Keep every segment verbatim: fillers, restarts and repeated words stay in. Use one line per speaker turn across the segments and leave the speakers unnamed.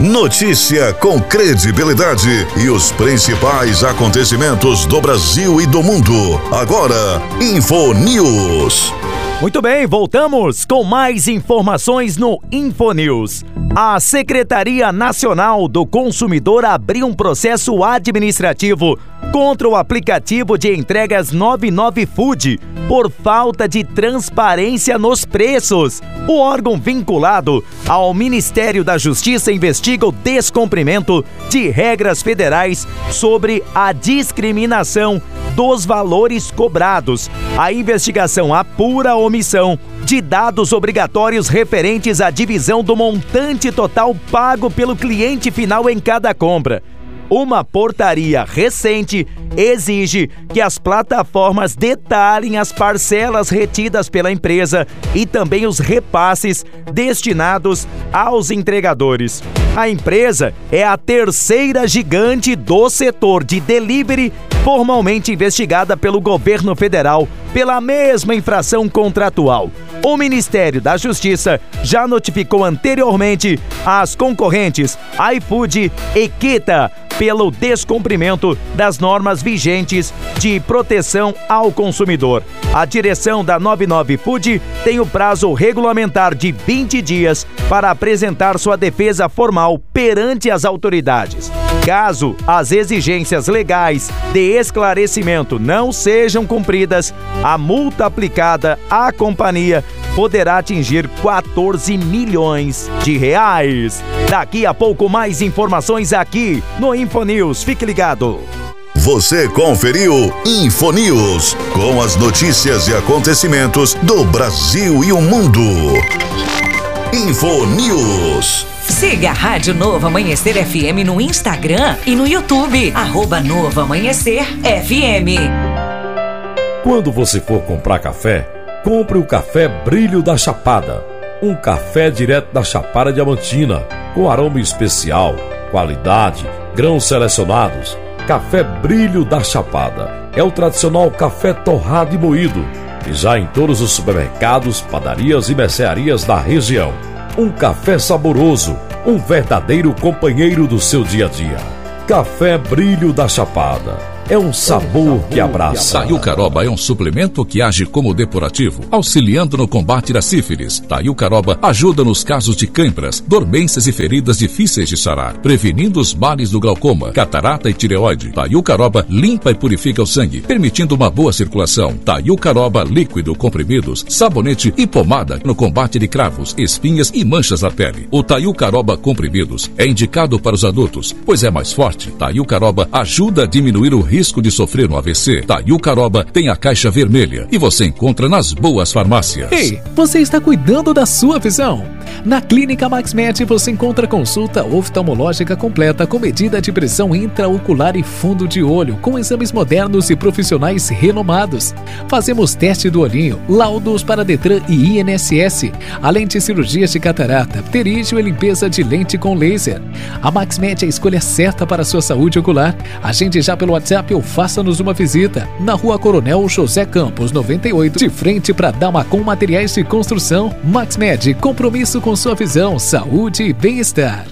Notícia com credibilidade e os principais acontecimentos do Brasil e do mundo. Agora, Infonews.
Muito bem, voltamos com mais informações no Infonews. A Secretaria Nacional do Consumidor abriu um processo administrativo contra o aplicativo de entregas noventa e nove Food por falta de transparência nos preços. O órgão vinculado ao Ministério da Justiça investiga o descumprimento de regras federais sobre a discriminação dos valores cobrados. A investigação apura a omissão de dados obrigatórios referentes à divisão do montante total pago pelo cliente final em cada compra. Uma portaria recente exige que as plataformas detalhem as parcelas retidas pela empresa e também os repasses destinados aos entregadores. A empresa é a terceira gigante do setor de delivery, formalmente investigada pelo governo federal pela mesma infração contratual. O Ministério da Justiça já notificou anteriormente as concorrentes iFood e Kita pelo descumprimento das normas vigentes de proteção ao consumidor. A direção da noventa e nove Food tem o prazo regulamentar de vinte dias para apresentar sua defesa formal perante as autoridades. Caso as exigências legais de esclarecimento não sejam cumpridas, a multa aplicada à companhia poderá atingir quatorze milhões de reais. Daqui a pouco mais informações aqui no Infonews. Fique ligado.
Você conferiu Infonews, com as notícias e acontecimentos do Brasil e o mundo. Infonews.
Siga a Rádio Novo Amanhecer F M no Instagram e no YouTube, arroba Novo Amanhecer F M.
Quando você for comprar café, compre o café Brilho da Chapada. Um café direto da Chapada Diamantina, com aroma especial, qualidade, grãos selecionados. Café Brilho da Chapada é o tradicional café torrado e moído, e já em todos os supermercados, padarias e mercearias da região. Um café saboroso, um verdadeiro companheiro do seu dia a dia. Café Brilho da Chapada. É um sabor que abraça.
Taiucaroba é um suplemento que age como depurativo, auxiliando no combate da sífilis. Taiucaroba ajuda nos casos de cãibras, dormências e feridas difíceis de sarar, prevenindo os males do glaucoma, catarata e tireoide. Taiucaroba limpa e purifica o sangue, permitindo uma boa circulação. Taiucaroba líquido, comprimidos, sabonete e pomada no combate de cravos, espinhas e manchas na pele. O Taiucaroba comprimidos é indicado para os adultos, pois é mais forte. Taiucaroba ajuda a diminuir o risco de sofrer um A V C. Taiucaroba tem a caixa vermelha e você encontra nas boas farmácias.
Ei, você está cuidando da sua visão? Na Clínica MaxMed você encontra consulta oftalmológica completa com medida de pressão intraocular e fundo de olho, com exames modernos e profissionais renomados. Fazemos teste do olhinho, laudos para Detran e I N S S, além de cirurgias de catarata, pterígio e limpeza de lente com laser. A MaxMed é a escolha certa para a sua saúde ocular. Agende já pelo WhatsApp ou faça-nos uma visita na Rua Coronel José Campos, noventa e oito, de frente para Damacom Materiais de Construção. MaxMed, compromisso com sua visão, saúde e bem-estar.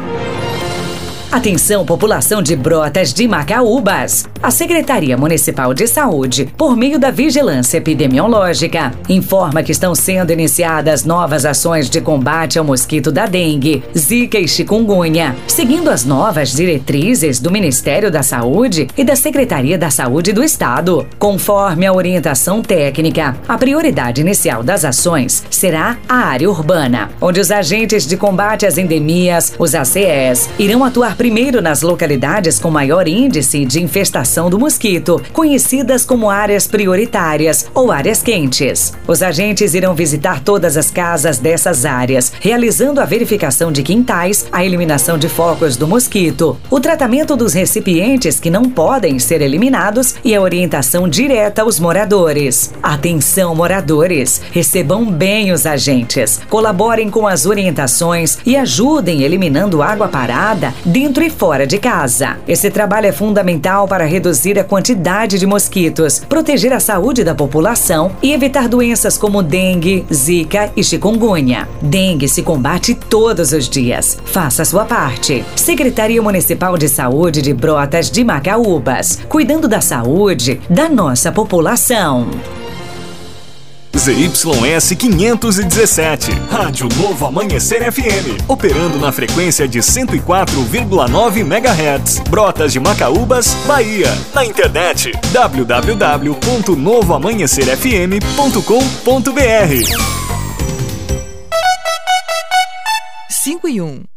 Atenção, população de Brotas de Macaúbas. A Secretaria Municipal de Saúde, por meio da Vigilância Epidemiológica, informa que estão sendo iniciadas novas ações de combate ao mosquito da dengue, zika e chikungunya, seguindo as novas diretrizes do Ministério da Saúde e da Secretaria da Saúde do Estado. Conforme a orientação técnica, a prioridade inicial das ações será a área urbana, onde os agentes de combate às endemias, os A C Es, irão atuar primeiro nas localidades com maior índice de infestação do mosquito, conhecidas como áreas prioritárias ou áreas quentes. Os agentes irão visitar todas as casas dessas áreas, realizando a verificação de quintais, a eliminação de focos do mosquito, o tratamento dos recipientes que não podem ser eliminados e a orientação direta aos moradores. Atenção, moradores! Recebam bem os agentes, colaborem com as orientações e ajudem eliminando água parada dentro e fora de casa. Esse trabalho é fundamental para reduzir reduzir a quantidade de mosquitos, proteger a saúde da população e evitar doenças como dengue, zika e chikungunya. Dengue se combate todos os dias. Faça a sua parte. Secretaria Municipal de Saúde de Brotas de Macaúbas, cuidando da saúde da nossa população.
Z Y S quinhentos e dezessete, Rádio Novo Amanhecer F M, operando na frequência de cento e quatro vírgula nove megahertz, Brotas de Macaúbas, Bahia. Na internet, w w w ponto novo amanhecer f m ponto com ponto b r.
cinco e um.